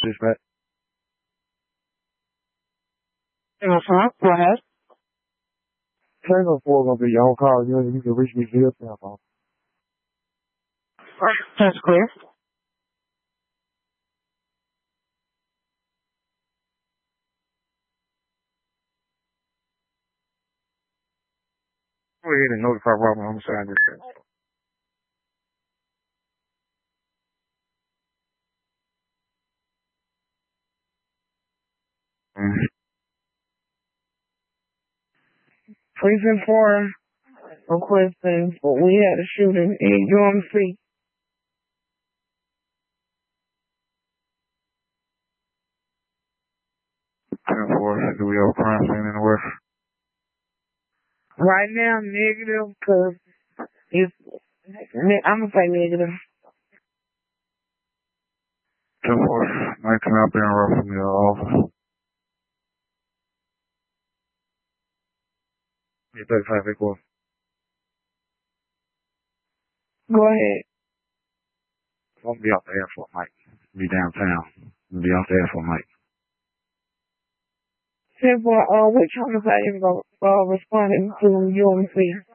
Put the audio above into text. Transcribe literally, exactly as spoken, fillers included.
dispatch. Uh-huh. Go ahead. Tango four gonna be your call. You know, you can reach me via cell phone. That's clear. Go ahead and notify Robert Homicide Dispatch. Mm-hmm. Precinct four requesting, but we had a shooting in U M C. ten four, do we have a crime scene anywhere? Right now, negative, because it's, I'm going to say negative. ten four, nineteen out there in Russell, your office. Yeah, thirty-five, equal. Go ahead. Won't be off the airport, Mike. Be downtown. Be off the airport, Mike. ten four, uh, which homicide is uh, responding to U M C?